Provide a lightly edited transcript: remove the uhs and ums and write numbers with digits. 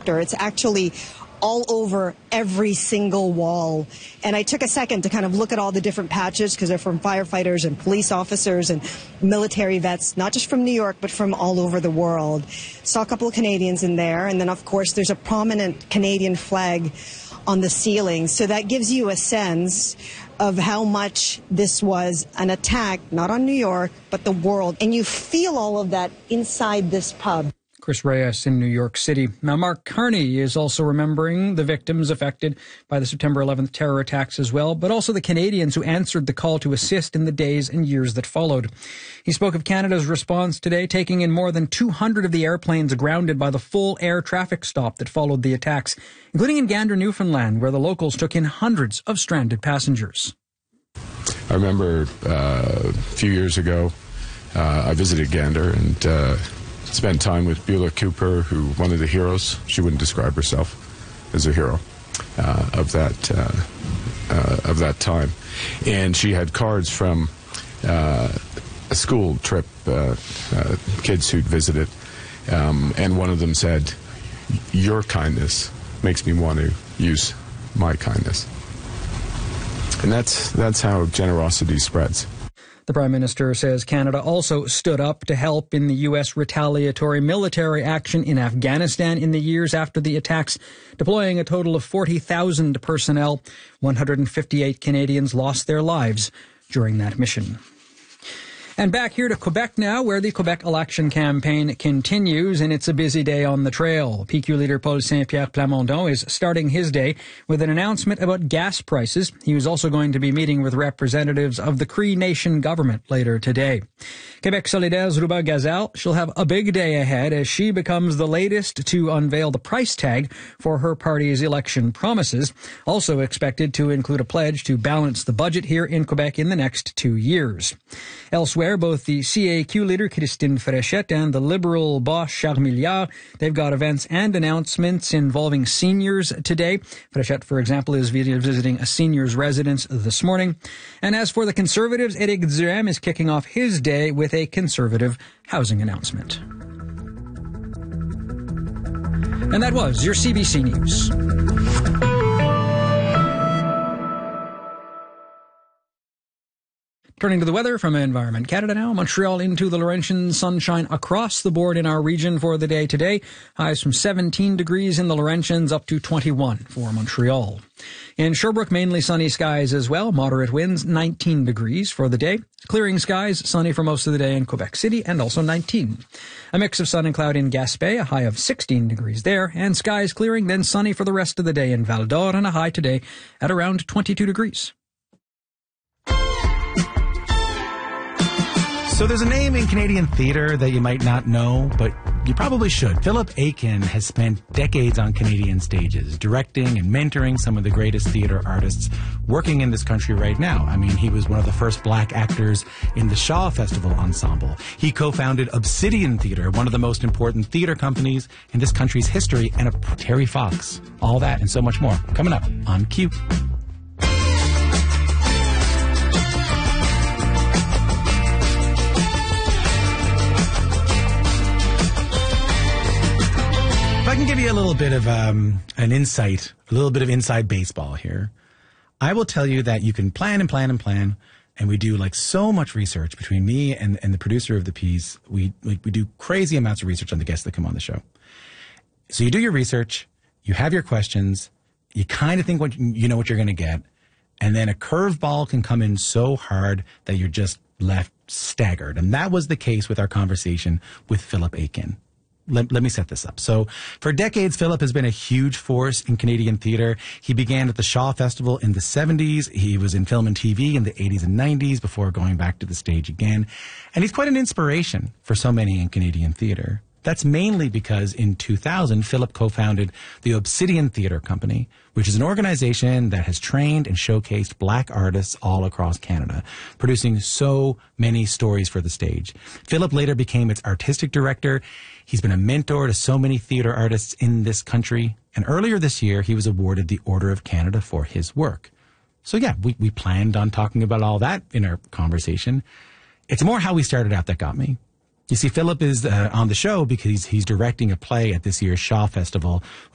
projector. It's actually all over every single wall. And I took a second to kind of look at all the different patches because they're from firefighters and police officers and military vets, not just from New York, but from all over the world. Saw a couple of Canadians in there. And then, of course, there's a prominent Canadian flag on the ceiling. So that gives you a sense of how much this was an attack, not on New York, but the world. And you feel all of that inside this pub. Chris Reyes in New York City. Now, Mark Carney is also remembering the victims affected by the September 11th terror attacks as well, but also the Canadians who answered the call to assist in the days and years that followed. He spoke of Canada's response today, taking in more than 200 of the airplanes grounded by the full air traffic stop that followed the attacks, including in Gander, Newfoundland, where the locals took in hundreds of stranded passengers. I remember a few years ago, I visited Gander and spent time with Beulah Cooper, who one of the heroes. She wouldn't describe herself as a hero of that time, and she had cards from a school trip, kids who'd visited, and one of them said, "Your kindness makes me want to use my kindness," and that's how generosity spreads. The Prime Minister says Canada also stood up to help in the U.S. retaliatory military action in Afghanistan in the years after the attacks, deploying a total of 40,000 personnel. 158 Canadians lost their lives during that mission. And back here to Quebec now, where the Quebec election campaign continues, and it's a busy day on the trail. PQ leader Paul Saint-Pierre Plamondon is starting his day with an announcement about gas prices. He was also going to be meeting with representatives of the Cree Nation government later today. Quebec Solidaire's Ruba Gazal, she'll have a big day ahead as she becomes the latest to unveil the price tag for her party's election promises, also expected to include a pledge to balance the budget here in Quebec in the next 2 years. Elsewhere, both the CAQ leader Christine Fréchette and the Liberal boss Charles Milliard, they've got events and announcements involving seniors today. Fréchette, for example, is visiting a seniors residence this morning. And as for the Conservatives, Éric Duhaime is kicking off his day with a Conservative housing announcement. And that was your CBC News. Turning to the weather from Environment Canada now. Montreal into the Laurentian, sunshine across the board in our region for the day today. Highs from 17 degrees in the Laurentians up to 21 for Montreal. In Sherbrooke, mainly sunny skies as well. Moderate winds, 19 degrees for the day. Clearing skies, sunny for most of the day in Quebec City and also 19. A mix of sun and cloud in Gaspé, a high of 16 degrees there. And skies clearing, then sunny for the rest of the day in Val d'Or and a high today at around 22 degrees. So there's a name in Canadian theatre that you might not know, but you probably should. Philip Aiken has spent decades on Canadian stages, directing and mentoring some of the greatest theatre artists working in this country right now. I mean, he was one of the first black actors in the Shaw Festival Ensemble. He co-founded Obsidian Theatre, one of the most important theatre companies in this country's history, and Terry Fox. All that and so much more coming up on Q. If I can give you a little bit of an insight, a little bit of inside baseball here, I will tell you that you can plan and plan and plan, and we do like so much research between me and the producer of the piece. We do crazy amounts of research on the guests that come on the show. So you do your research, you have your questions, you kind of think you know what you're going to get, and then a curveball can come in so hard that you're just left staggered. And that was the case with our conversation with Philip Aiken. Let me set this up. So for decades, Philip has been a huge force in Canadian theatre. He began at the Shaw Festival in the 70s. He was in film and TV in the 80s and 90s before going back to the stage again. And he's quite an inspiration for so many in Canadian theatre. That's mainly because in 2000, Philip co-founded the Obsidian Theatre Company, which is an organization that has trained and showcased black artists all across Canada, producing so many stories for the stage. Philip later became its artistic director. He's been a mentor to so many theatre artists in this country. And earlier this year, he was awarded the Order of Canada for his work. So yeah, we planned on talking about all that in our conversation. It's more how we started out that got me. You see, Philip is on the show because he's directing a play at this year's Shaw Festival,